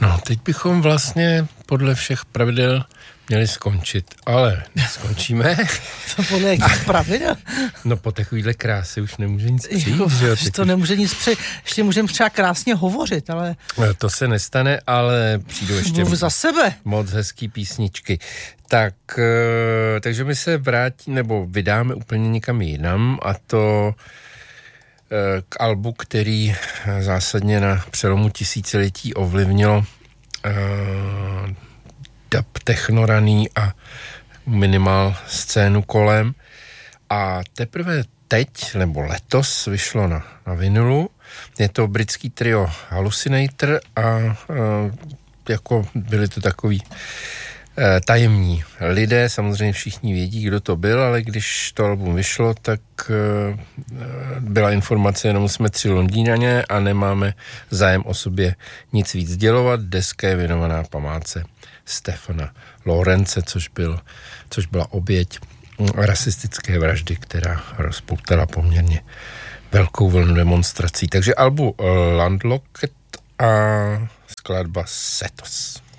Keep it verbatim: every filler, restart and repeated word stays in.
No, teď bychom vlastně podle všech pravidel měli skončit, ale neskončíme. To podle jakých pravidel? No po takovýhle krásy už nemůže nic přijít, jako, že jo? To už... nemůže nic přijít. Ještě můžeme třeba krásně hovořit, ale... To se nestane, ale přijdu ještě... Mluv za sebe. Moc hezký písničky. Tak, takže my se vrátíme, nebo vydáme úplně někam jinam, a to k albu, který zásadně na přelomu tisíciletí ovlivnilo uh, dub technoraný a minimal scénu kolem. A teprve teď, nebo letos, vyšlo na, na vinylu. Je to britský trio Hallucinator a uh, jako byli to takový tajemní lidé, samozřejmě všichni vědí, kdo to byl, ale když to album vyšlo, tak byla informace, jenom jsme tři Londýňané a nemáme zájem o sobě nic víc sdělovat. Deska je věnovaná památce Stephena Lawrence, což, byl, což byla oběť rasistické vraždy, která rozpoutala poměrně velkou vlnu demonstrací. Takže albu Landlocked a skladba Setos.